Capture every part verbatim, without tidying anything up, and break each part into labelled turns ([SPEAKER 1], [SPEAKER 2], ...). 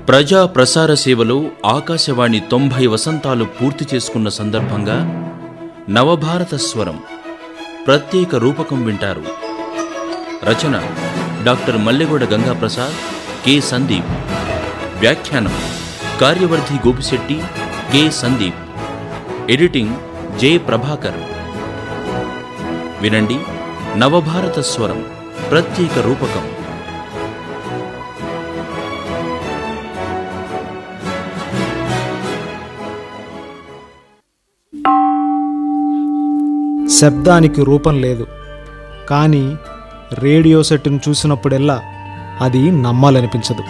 [SPEAKER 1] ప్రజా ప్రసార సేవలో ఆకాశవాణి తొంభై వసంతాలు పూర్తి చేసుకున్న సందర్భంగా నవభారత స్వరం ప్రత్యేక రూపకం వింటారు. రచన డాక్టర్ మల్లెగూడ గంగాప్రసాద్, కె సందీప్. వ్యాఖ్యానం Karyavardhi Gopisetty, K Sandeep. Editing J Prabhakar. వినండి నవభారత స్వరం ప్రత్యేక రూపకం.
[SPEAKER 2] శబ్దానికి రూపం లేదు, కానీ రేడియో సెట్ను చూసినప్పుడెల్లా అది నమ్మాలనిపించదు.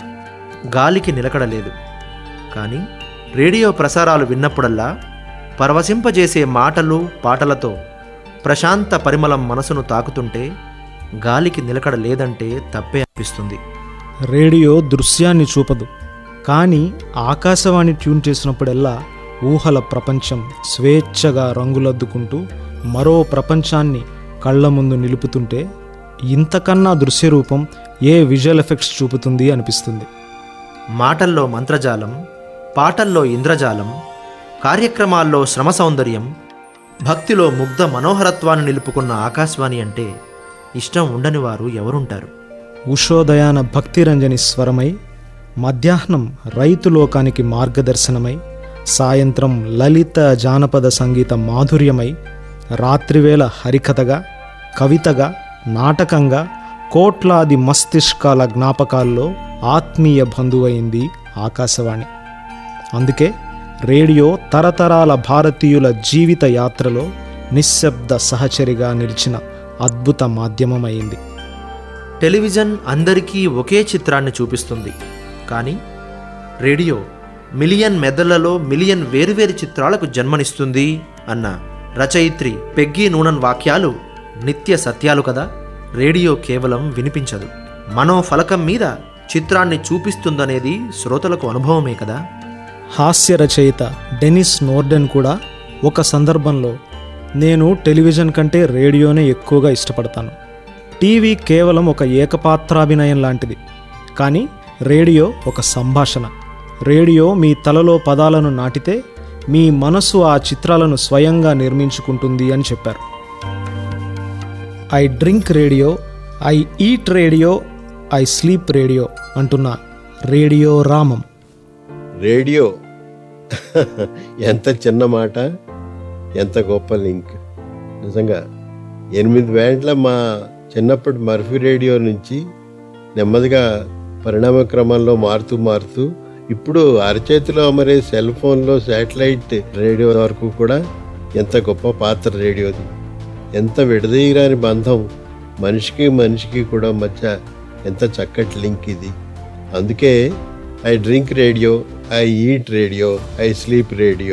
[SPEAKER 3] గాలికి నిలకడ లేదు, కానీ రేడియో ప్రసారాలు విన్నప్పుడల్లా పరవశింపజేసే మాటలు పాటలతో ప్రశాంత పరిమళం మనసును తాకుతుంటే గాలికి నిలకడ లేదంటే తప్పే అనిపిస్తుంది.
[SPEAKER 2] రేడియో దృశ్యాన్ని చూపదు, కానీ ఆకాశవాణి ట్యూన్ చేసినప్పుడెల్లా ఊహల ప్రపంచం స్వేచ్ఛగా రంగులద్దుకుంటూ మరో ప్రపంచాన్ని కళ్ల ముందు నిలుపుతుంటే ఇంతకన్నా దృశ్యరూపం ఏ విజువల్ ఎఫెక్ట్స్ చూపుతుంది అనిపిస్తుంది.
[SPEAKER 3] మాటల్లో మంత్రజాలం, పాటల్లో ఇంద్రజాలం, కార్యక్రమాల్లో శ్రమ సౌందర్యం, భక్తిలో ముగ్ధ మనోహరత్వాన్ని నిలుపుకున్న ఆకాశవాణి అంటే ఇష్టం ఉండని వారు ఎవరుంటారు?
[SPEAKER 2] ఉషోదయాన భక్తిరంజని స్వరమై, మధ్యాహ్నం రైతు లోకానికి మార్గదర్శనమై, సాయంత్రం లలిత జానపద సంగీత మాధుర్యమై, రాత్రివేళ హరికథగా, కవితగా, నాటకంగా కోట్లాది మస్తిష్కాల జ్ఞాపకాల్లో ఆత్మీయ బంధువైంది ఆకాశవాణి. అందుకే రేడియో తరతరాల భారతీయుల జీవిత యాత్రలో నిశ్శబ్ద సహచరిగా నిలిచిన అద్భుత మాధ్యమమైంది.
[SPEAKER 3] టెలివిజన్ అందరికీ ఒకే చిత్రాన్ని చూపిస్తుంది, కానీ రేడియో మిలియన్ మెదళ్లలో మిలియన్ వేరువేరు చిత్రాలకు జన్మనిస్తుంది అన్న రచయిత్రి పెగ్గీ నూనన్ వాక్యాలు నిత్య సత్యాలు కదా. రేడియో కేవలం వినిపించదు, మనోఫలకం మీద చిత్రాన్ని చూపిస్తుందనేది శ్రోతలకు అనుభవమే కదా.
[SPEAKER 2] హాస్య రచయిత డెనిస్ నోర్డెన్ కూడా ఒక సందర్భంలో, నేను టెలివిజన్ కంటే రేడియోనే ఎక్కువగా ఇష్టపడతాను. టీవీ కేవలం ఒక ఏకపాత్రాభినయం లాంటిది, కానీ రేడియో ఒక సంభాషణ. రేడియో మీ తలలో పదాలను నాటితే మీ మనసు ఆ చిత్రాలను స్వయంగా నిర్మించుకుంటుంది అని చెప్పారు. I drink radio, I eat radio, I sleep radio అంటున్న రేడియో రామం.
[SPEAKER 4] రేడియో ఎంత చిన్న మాట, ఎంత గొప్ప లింక్. నిజంగా ఎనిమిది వేండ్ల మా చిన్నప్పటి మర్ఫీ రేడియో నుంచి నెమ్మదిగా పరిణామ క్రమంలో మారుతూ మారుతూ ఇప్పుడు అరచేతిలో అమరే సెల్ ఫోన్లో శాటిలైట్ రేడియో వరకు కూడా ఎంత గొప్ప పాత్ర రేడియోది. ఎంత విడదీయరాని బంధం మనిషికి మనిషికి కూడా మధ్య ఎంత చక్కటి లింక్ ఇది. అందుకే I drink radio, I eat radio, I sleep radio.